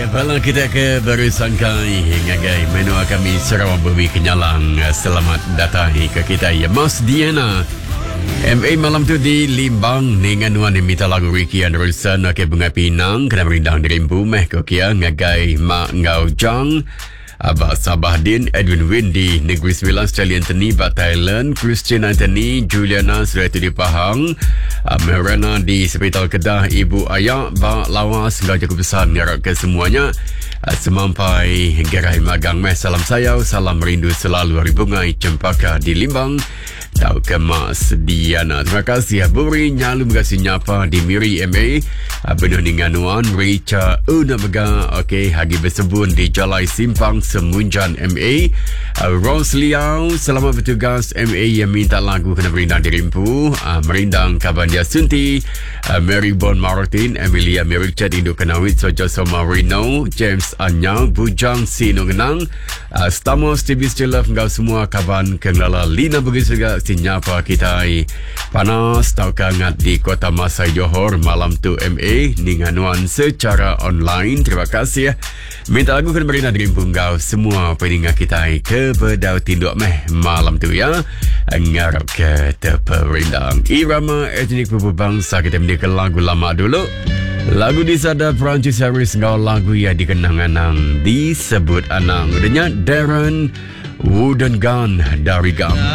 Ya, bala kita ke barisan kami ngagai menua kami Sarawak Bewi Kenyalang. Selamat datang ke kita ya Mas Diana. MA malam tu di Limbang dengan nuan minta lagu Ricky Anderson ke Bunga Pinang kena merindang dirimbu meh ko kia ngagai Mak Ngau Jang. Abah Sabahdin, Edwin Windy, Negeri Sembilan, Stanley Anthony, Bat Thailand, Christian Anthony, Juliana sudah itu di Pahang, Merana di Sepital Kedah, Ibu Ayak, Bak Lawas, Gajah Besar, nyarak ke semuanya. Semampai gerai magang meh, salam sayau, salam merindu selalu hari bungai cempaka di Limbang. Tahu ke Mas Diana. Terima kasih Buri Nyalu berkasih nyapa di Miri MA Benuh dengan Nuan Richa Una Bega Okey Hagi Bersebun di Jalai Simpang Semunjan MA Rose Liao selamat bertugas MA yang minta lagu kena merindang dirimpu Merindang Kabandia Sunti Mary Bon Martin Emilia Merichat Induk Kenawit Sojo Somarino James Anyang Bujang Sino Genang Stamos TV Still Love Engkau semua kaban kenglala Lina begitu juga sinyapa kita panas tau kangat di Kota Masai Johor malam tu MA ninganuan secara online. Terima kasih ya. Minta lagu kena beri nadrim punggau semua peninggal kita ke berdau tinduk meh malam tu ya. Ngarap ke terperindang irama etnik berbangsa kita mendengar lagu lama dulu. Lagu di sada Perancis Harris ngau lagu yang dikenang anang disebut anang. Adanya Darren Wooden Gun dari Gam.